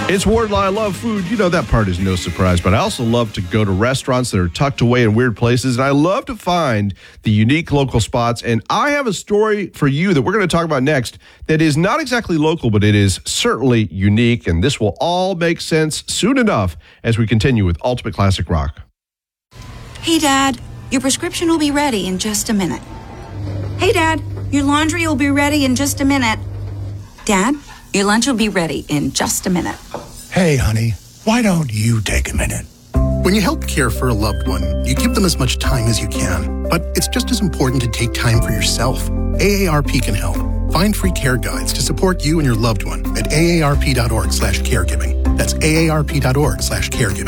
It's Wardlaw. I love food. You know, that part is no surprise, but I also love to go to restaurants that are tucked away in weird places, and I love to find the unique local spots, and I have a story for you that we're going to talk about next that is not exactly local, but it is certainly unique, and this will all make sense soon enough as we continue with Ultimate Classic Rock. Hey, Dad, your prescription will be ready in just a minute. Hey, Dad, your laundry will be ready in just a minute. Dad, your lunch will be ready in just a minute. Hey, honey, why don't you take a minute? When you help care for a loved one, you give them as much time as you can. But it's just as important to take time for yourself. AARP can help. Find free care guides to support you and your loved one at aarp.org/caregiving. That's aarp.org/caregiving.